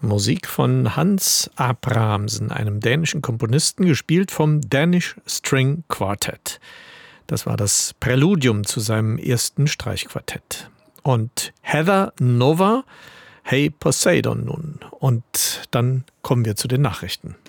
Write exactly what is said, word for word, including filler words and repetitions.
Musik von Hans Abrahamsen, einem dänischen Komponisten, gespielt vom Danish String Quartet. Das war das Präludium zu seinem ersten Streichquartett. Und Heather Nova, Hey Poseidon nun. Und dann kommen wir zu den Nachrichten.